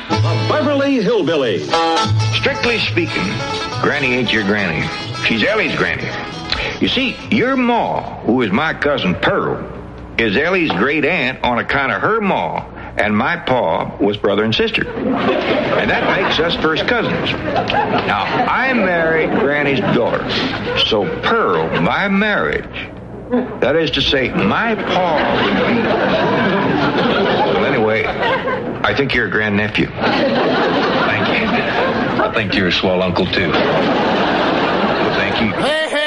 The Beverly Hillbillies. Strictly speaking, Granny ain't your granny. She's Ellie's granny. You see, your ma, who is my cousin Pearl, is Ellie's great aunt on account of her ma, and my pa was brother and sister. And that makes us first cousins. Now, I married Granny's daughter, so Pearl, by marriage, that is to say, my pa would be... Well, anyway, I think you're a grandnephew. Thank you. I think you're a swell uncle, too. Thank you.